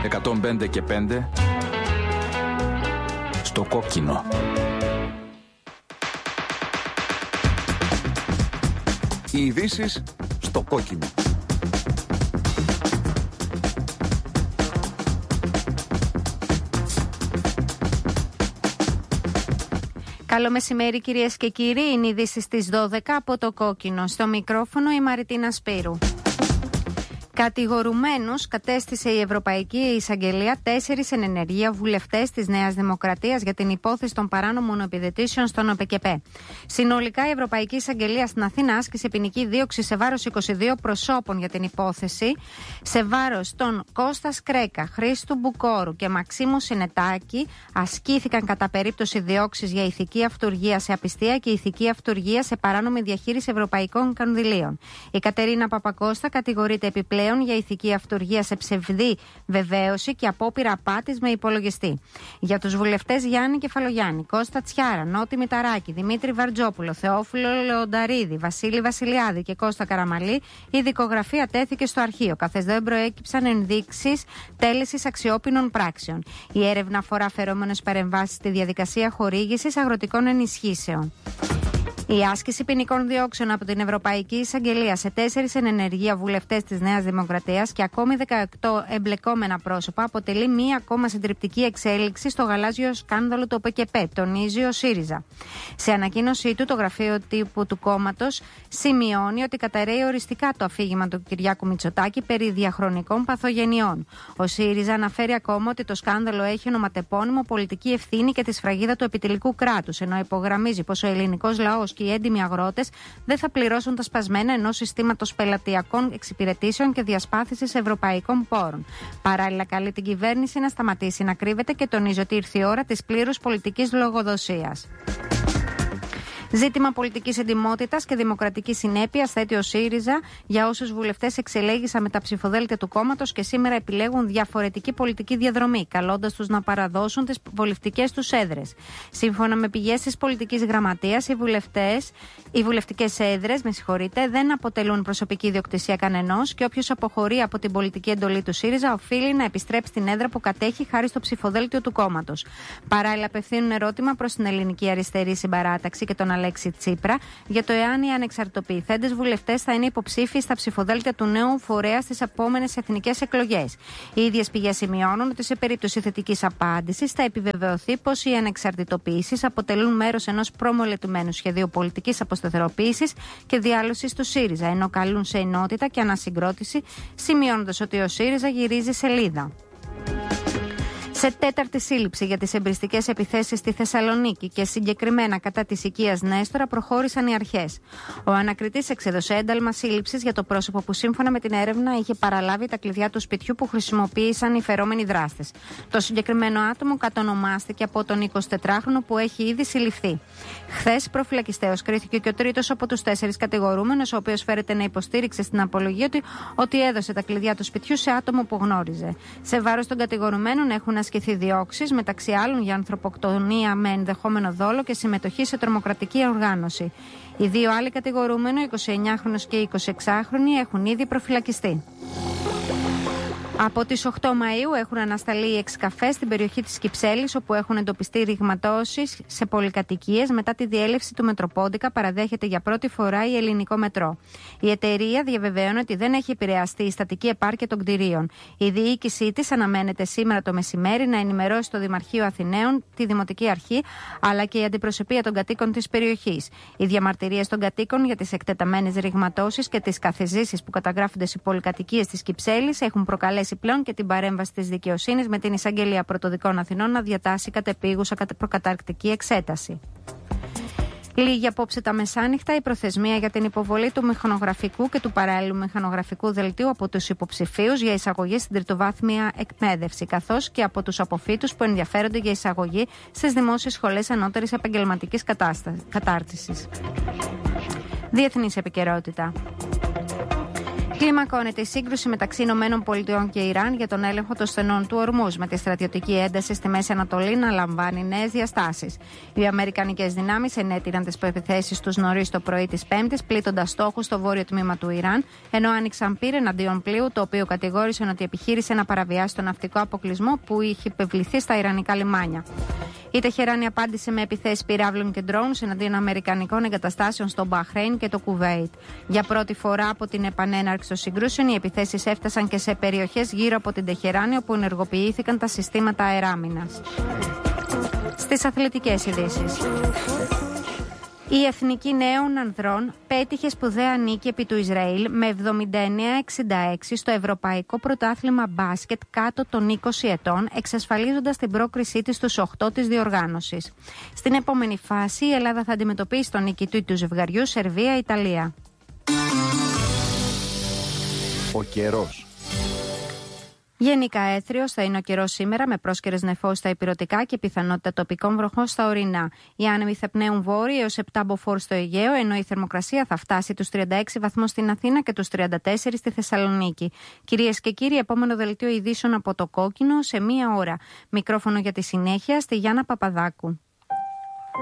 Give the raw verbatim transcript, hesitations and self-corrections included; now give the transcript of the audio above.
εκατόν πέντε και πέντε στο κόκκινο. Οι ειδήσεις στο κόκκινο. Καλό μεσημέρι κυρίες και κύριοι, είναι ειδήσεις στις δώδεκα από το κόκκινο. Στο μικρόφωνο η Μαριτίνα Σπύρου. Κατηγορουμένους κατέστησε η Ευρωπαϊκή Εισαγγελία τέσσερις εν ενεργεία βουλευτές της Νέας Δημοκρατίας για την υπόθεση των παράνομων επιδοτήσεων στον ΟΠΕΚΕΠΕ. Συνολικά η Ευρωπαϊκή Εισαγγελία στην Αθήνα άσκησε ποινική δίωξη σε βάρος είκοσι δύο προσώπων για την υπόθεση, σε βάρος των Κώστα Κρέκα, Χρήστου Μπουκόρου και Μαξίμου Συνετάκη ασκήθηκαν κατά περίπτωση διώξεις για ηθική αυτουργία σε απιστία και ηθική αυτουργία σε παράνομη διαχείριση ευρωπαϊκών κονδυλίων. Η Κατερίνα Παπακώστα κατηγορείται επιπλέον για ηθική αυτουργία σε ψευδή βεβαίωση και απόπειρα απάτης με υπολογιστή. Για τους βουλευτές Γιάννη Κεφαλογιάννη, Κώστα Τσιάρα, Νότι Μηταράκη, Δημήτρη Βαρτζόπουλο, Θεόφιλο Λεονταρίδη, Βασίλη Βασιλιάδη και Κώστα Καραμαλή, η δικογραφία τέθηκε στο αρχείο, καθώς δεν προέκυψαν ενδείξεις τέλεσης αξιόπινων πράξεων. Η έρευνα αφορά φερόμενες παρεμβάσεις στη διαδικασία χορήγησης αγροτικών ενισχύσεων. Η άσκηση ποινικών διώξεων από την Ευρωπαϊκή Εισαγγελία σε τέσσερις εν ενεργεία βουλευτές της Νέας Δημοκρατίας και ακόμη δεκαοκτώ εμπλεκόμενα πρόσωπα αποτελεί μία ακόμα συντριπτική εξέλιξη στο γαλάζιο σκάνδαλο του ΟΠΕΚΕΠΕ, τονίζει ο ΣΥΡΙΖΑ. Σε ανακοίνωσή του, το γραφείο τύπου του κόμματος σημειώνει ότι καταρρέει οριστικά το αφήγημα του Κυριάκου Μητσοτάκη περί διαχρονικών παθογενειών. Ο ΣΥΡΙΖΑ αναφέρει ακόμα ότι το σκάνδαλο έχει ονοματεπώνυμο πολιτική ευθύνη και τη σφραγίδα του επιτελικού κράτους, ενώ υπογραμμίζει πως ο ελληνικός λαός και οι έντιμοι αγρότες δεν θα πληρώσουν τα σπασμένα ενός συστήματος πελατειακών εξυπηρετήσεων και διασπάθησης ευρωπαϊκών πόρων. Παράλληλα, καλεί την κυβέρνηση να σταματήσει να κρύβεται και τονίζει ότι ήρθε η ώρα της πλήρους πολιτικής λογοδοσίας. Ζήτημα πολιτικής εντιμότητας και δημοκρατικής συνέπειας θέτει ο ΣΥΡΙΖΑ για όσους βουλευτές εξελέγησαν με τα ψηφοδέλτια του κόμματος και σήμερα επιλέγουν διαφορετική πολιτική διαδρομή, καλώντας τους να παραδώσουν τις βουλευτικές τους έδρες. Σύμφωνα με πηγές της πολιτικής γραμματείας, οι, βουλευτές, οι βουλευτικές έδρες, με συγχωρείτε, δεν αποτελούν προσωπική ιδιοκτησία κανενός και όποιος αποχωρεί από την πολιτική εντολή του ΣΥΡΙΖΑ οφείλει να επιστρέψει την έδρα που κατέχει χάρη στο ψηφοδέλτιο του κόμματος. Παράλληλα, απευθύνουν ερώτημα προς την ελληνική αριστερή συμπαράταξη και τον Αλέξη Τσίπρα για το εάν οι ανεξαρτητοποιηθέντες βουλευτές θα είναι υποψήφιοι στα ψηφοδέλτια του νέου φορέα στις επόμενες εθνικές εκλογές. Οι ίδιες πηγές σημειώνουν ότι σε περίπτωση θετικής απάντησης θα επιβεβαιωθεί πως οι ανεξαρτητοποιήσεις αποτελούν μέρος ενός προμολετουμένου σχεδίου πολιτικής αποσταθεροποίησης και διάλυσης του ΣΥΡΙΖΑ, ενώ καλούν σε ενότητα και ανασυγκρότηση, σημειώνοντας ότι ο ΣΥΡΙΖΑ γυρίζει σελίδα. Σε τέταρτη σύλληψη για τις εμπριστικές επιθέσεις στη Θεσσαλονίκη και συγκεκριμένα κατά της οικίας Νέστορα προχώρησαν οι αρχές. Ο ανακριτής εξέδωσε ένταλμα σύλληψης για το πρόσωπο που σύμφωνα με την έρευνα είχε παραλάβει τα κλειδιά του σπιτιού που χρησιμοποίησαν οι φερόμενοι δράστες. Το συγκεκριμένο άτομο κατονομάστηκε από τον εικοσιτετράχρονο που έχει ήδη συλληφθεί. Χθες προφυλακιστέως κρίθηκε και ο τρίτος από τους τέσσερις κατηγορούμενους, ο οποίος φέρεται να υποστήριξε στην απολογία του ότι έδωσε τα κλειδιά του σπιτιού σε άτομο που γνώριζε. Σε βάρος των κατηγορουμένων έχουν ασκηθεί διώξεις, μεταξύ άλλων για ανθρωποκτονία με ενδεχόμενο δόλο και συμμετοχή σε τρομοκρατική οργάνωση. Οι δύο άλλοι κατηγορούμενοι, ο εικοσιεννιάχρονος και η εικοσιεξάχρονη, έχουν ήδη προφυλακιστεί. Από τις οκτώ Μαΐου έχουν ανασταλεί έξι καφέ στην περιοχή της Κυψέλης, όπου έχουν εντοπιστεί ρηγματώσεις σε πολυκατοικίες μετά τη διέλευση του Μετροπόντικα, παραδέχεται για πρώτη φορά η Ελληνικό Μετρό. Η εταιρεία διαβεβαίωνε ότι δεν έχει επηρεαστεί η στατική επάρκεια των κτηρίων. Η διοίκησή της αναμένεται σήμερα το μεσημέρι να ενημερώσει το Δημαρχείο Αθηναίων, τη Δημοτική Αρχή, αλλά και η αντιπροσωπεία των κατοίκων της περιοχής. Οι διαμαρτυρίες των κατοίκων για τις εκτεταμένες ρηγματώσεις και τις καθεζήσεις που καταγράφονται σε πολυκατοικίες της Κυψέλης έχουν προκαλέσει πλέον και την παρέμβαση της δικαιοσύνης με την Εισαγγελία Πρωτοδικών Αθηνών να διατάσει κατεπίγουσα προκαταρκτική εξέταση. Λίγη απόψε τα μεσάνυχτα η προθεσμία για την υποβολή του μηχανογραφικού και του παράλληλου μηχανογραφικού δελτίου από τους υποψηφίους για εισαγωγή στην τριτοβάθμια εκπαίδευση, καθώς και από τους αποφύτους που ενδιαφέρονται για εισαγωγή στις δημόσιες σχολές ανώτερης επαγγελματικής κατάρτισης. Διεθνής επικαιρότητα. Κλιμακώνεται η σύγκρουση μεταξύ ΗΠΑ και Ιράν για τον έλεγχο των στενών του Ορμούζ, με τη στρατιωτική ένταση στη Μέση Ανατολή να λαμβάνει νέες διαστάσεις. Οι αμερικανικές δυνάμεις ενέτειναν τις επιθέσεις τους νωρίς το πρωί της Πέμπτης, πλήττοντας στόχους στο βόρειο τμήμα του Ιράν, ενώ άνοιξαν πυρ εναντίον πλοίου, το οποίο κατηγόρησαν ότι επιχείρησε να παραβιάσει τον ναυτικό αποκλεισμό που είχε επιβληθεί στα ιρανικά λιμάνια. Η Τεχεράνη απάντησε με επιθέσεις πυράβλων και ντρόουν εναντίον αμερικανικών εγκαταστάσεων στο Μπαχρέιν και το Κουβέιτ. Για πρώτη φορά από την επανέναρξη των συγκρούσεων, οι επιθέσεις έφτασαν και σε περιοχές γύρω από την Τεχεράνη, όπου ενεργοποιήθηκαν τα συστήματα αεράμινας. Στις αθλητικές ειδήσεις. Η Εθνική Νέων Ανδρών πέτυχε σπουδαία νίκη επί του Ισραήλ με εβδομήντα εννέα εξήντα έξι στο Ευρωπαϊκό Πρωτάθλημα Μπάσκετ κάτω των είκοσι ετών, εξασφαλίζοντας την πρόκρισή της στους οκτώ της διοργάνωσης. Στην επόμενη φάση, η Ελλάδα θα αντιμετωπίσει τον νικητή του ζευγαριού Σερβία-Ιταλία. Ο καιρός. Γενικά έθριος θα είναι ο καιρός σήμερα, με πρόσκαιρες νεφώσεις στα ηπειρωτικά και πιθανότητα τοπικών βροχών στα ορεινά. Οι άνεμοι θα πνέουν βόρειοι έως επτά μποφόρ στο Αιγαίο, ενώ η θερμοκρασία θα φτάσει τους τριάντα έξι βαθμούς στην Αθήνα και τους τριάντα τέσσερα στη Θεσσαλονίκη. Κυρίες και κύριοι, επόμενο δελτίο ειδήσεων από το Κόκκινο σε μία ώρα. Μικρόφωνο για τη συνέχεια στη Γιάννα Παπαδάκου.